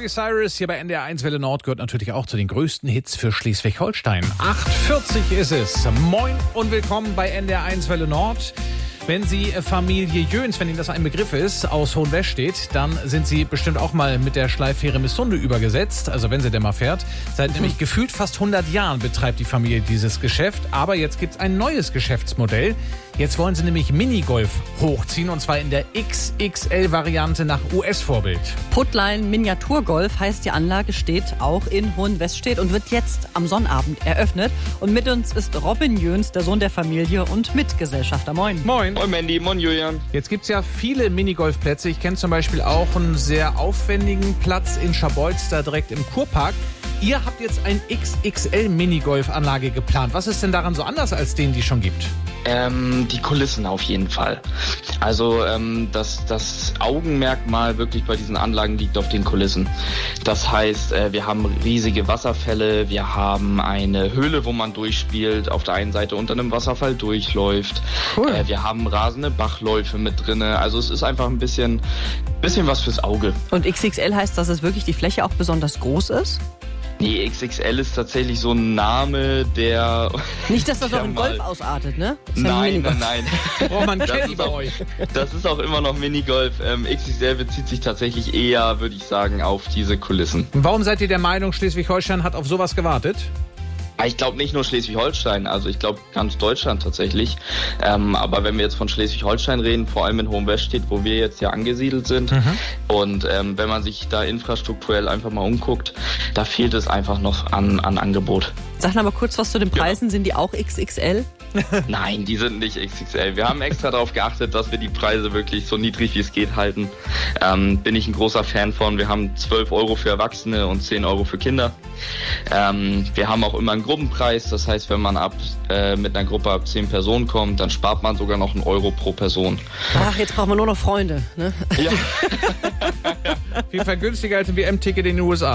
Miley Cyrus hier bei NDR 1 Welle Nord gehört natürlich auch zu den größten Hits für Schleswig-Holstein. 8:40 ist es. Moin und willkommen bei NDR 1 Welle Nord. Wenn Sie Familie Jöns, wenn Ihnen das ein Begriff ist, aus Hohenwestedt, dann sind Sie bestimmt auch mal mit der Schleiffähre Missunde übergesetzt, also wenn sie denn mal fährt. Seit nämlich gefühlt fast 100 Jahren betreibt die Familie dieses Geschäft, aber jetzt gibt's ein neues Geschäftsmodell. Jetzt wollen sie nämlich Minigolf hochziehen und zwar in der XXL-Variante nach US-Vorbild. Puttlein Miniaturgolf heißt die Anlage, steht auch in Hohenwestedt und wird jetzt am Sonnabend eröffnet. Und mit uns ist Robin Jöns, der Sohn der Familie und Mitgesellschafter. Moin. Moin. Moin Mandy, moin Julian. Jetzt gibt's ja viele Minigolfplätze. Ich kenne zum Beispiel auch einen sehr aufwendigen Platz in Scharbeutz, da direkt im Kurpark. Ihr habt jetzt eine XXL-Minigolf-Anlage geplant. Was ist denn daran so anders als den, die es schon gibt? Die Kulissen auf jeden Fall. Also das Augenmerkmal wirklich bei diesen Anlagen liegt auf den Kulissen. Das heißt, wir haben riesige Wasserfälle, wir haben eine Höhle, wo man durchspielt, auf der einen Seite unter einem Wasserfall durchläuft. Cool. Wir haben rasende Bachläufe mit drinne. Also es ist einfach ein bisschen was fürs Auge. Und XXL heißt, dass es wirklich die Fläche auch besonders groß ist? Nee, XXL ist tatsächlich so ein Name, der... Nicht, dass das noch in Golf ausartet, ne? Nein. Braucht man Caddy bei euch. Das ist auch immer noch Minigolf. XXL bezieht sich tatsächlich eher, würde ich sagen, auf diese Kulissen. Warum seid ihr der Meinung, Schleswig-Holstein hat auf sowas gewartet? Ich glaube nicht nur Schleswig-Holstein, also ich glaube ganz Deutschland tatsächlich. Aber wenn wir jetzt von Schleswig-Holstein reden, vor allem in Hohenwestedt, wo wir jetzt ja angesiedelt sind, und wenn man sich da infrastrukturell einfach mal umguckt, da fehlt es einfach noch an Angebot. Sag noch mal kurz was zu den Preisen. Sind die auch XXL? Nein, die sind nicht XXL. Wir haben extra darauf geachtet, dass wir die Preise wirklich so niedrig wie es geht halten. Bin ich ein großer Fan von. Wir haben 12 Euro für Erwachsene und 10 Euro für Kinder. Wir haben auch immer einen Gruppenpreis. Das heißt, wenn man mit einer Gruppe ab 10 Personen kommt, dann spart man sogar noch 1 Euro pro Person. Ach, jetzt braucht man nur noch Freunde, ne? Ja. Auf jeden Fall günstiger als ein WM-Ticket in den USA.